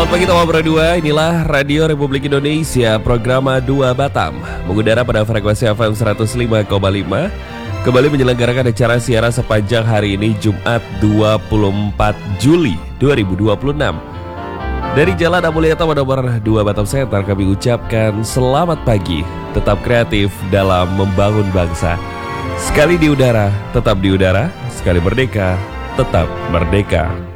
Selamat pagi teman berdua, inilah Radio Republik Indonesia, program Dua Batam, mengudara pada frekuensi FM 105,5, kembali menyelenggarakan acara siaran sepanjang hari ini Jumat 24 Juli 2026. Dari Jalan Amuliata nomor 2 Batam Center kami ucapkan selamat pagi, tetap kreatif dalam membangun bangsa. Sekali di udara, tetap di udara, sekali merdeka, tetap merdeka.